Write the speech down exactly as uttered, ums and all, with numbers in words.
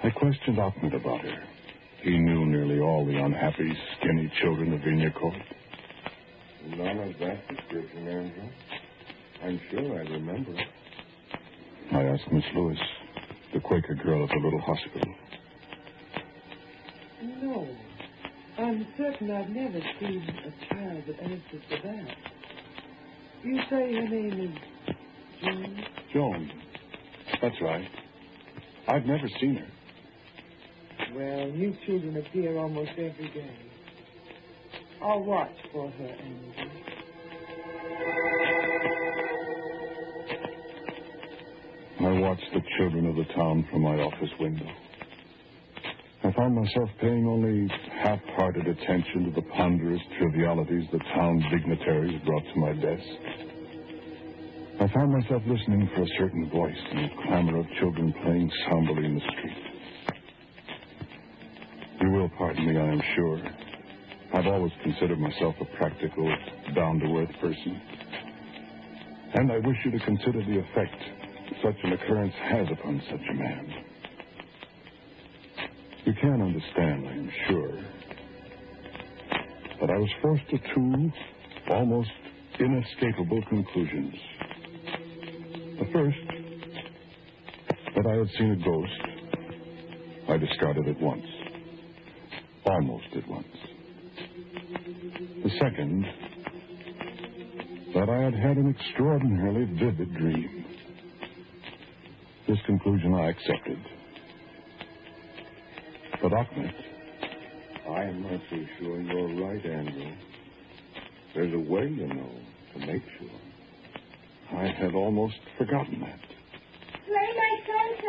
I questioned Ahmed about her. He knew nearly all the unhappy, skinny children of Vinya Court. None of that description, Andrew. I'm sure I remember. I asked Miss Lewis, the Quaker girl at the little hospital. No. I'm certain I've never seen a child that answers to that. You say her name is Joan? Joan. That's right. I've never seen her. Well, you children appear almost every day. I'll watch for her, Andrew. I watched the children of the town from my office window. I found myself paying only half-hearted attention to the ponderous trivialities the town dignitaries brought to my desk. I found myself listening for a certain voice in the clamor of children playing somberly in the street. You will pardon me, I am sure. I've always considered myself a practical, down-to-earth person. And I wish you to consider the effect such an occurrence has upon such a man. You can understand, I am sure, that I was forced to two almost inescapable conclusions. The first, that I had seen a ghost, I discarded at once. Almost at once. The second, that I had had an extraordinarily vivid dream. This conclusion I accepted. But Ahmed... I'm not so sure you're right, Andrew. There's a way, you know, to make sure. I had almost forgotten that. Play my songs